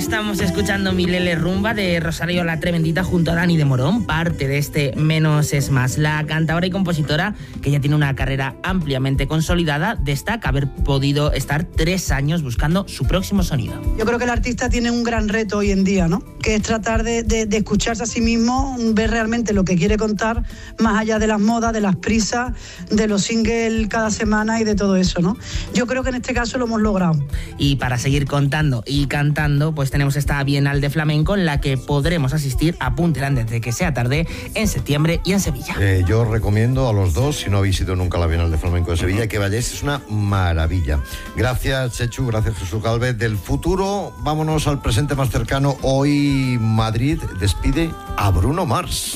Estamos escuchando Milele Rumba de Rosario La Tremendita junto a Dani de Morón, parte de este Menos es Más. La cantadora y compositora, que ya tiene una carrera ampliamente consolidada, destaca haber podido estar 3 años buscando su próximo sonido. Yo creo que el artista tiene un gran reto hoy en día, ¿no? Que es tratar de escucharse a sí mismo, ver realmente lo que quiere contar, más allá de las modas, de las prisas, de los singles cada semana y de todo eso, ¿no? Yo creo que en este caso lo hemos logrado. Y para seguir contando y cantando, pues tenemos esta Bienal de Flamenco en la que podremos asistir a Punterán desde que sea tarde en septiembre y en Sevilla. Yo recomiendo a los dos, si no habéis ido nunca a la Bienal de Flamenco de Sevilla, que vayáis, es una maravilla. Gracias, Chechu, gracias, Jesús Galvez. Del futuro, vámonos al presente más cercano. Hoy Madrid despide a Bruno Mars.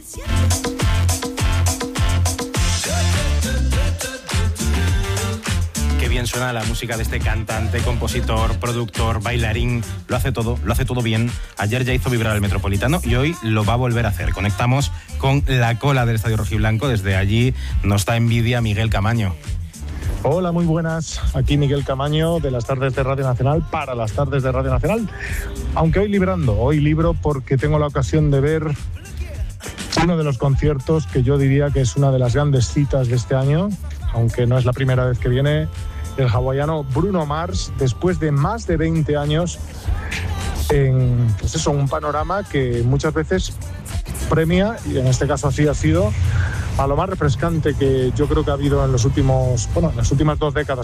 Qué bien suena la música de este cantante, compositor, productor, bailarín. Lo hace todo bien. Ayer ya hizo vibrar el Metropolitano y hoy lo va a volver a hacer. Conectamos con la cola del Estadio Rojiblanco. Desde allí nos da envidia Miguel Camaño. Hola, muy buenas. Aquí Miguel Camaño de las tardes de Radio Nacional para las tardes de Radio Nacional. Aunque hoy libro porque tengo la ocasión de ver uno de los conciertos que yo diría que es una de las grandes citas de este año, aunque no es la primera vez que viene, el hawaiano Bruno Mars, después de más de 20 años en un panorama que muchas veces premia, y en este caso así ha sido, a lo más refrescante que yo creo que ha habido en las últimas 2 décadas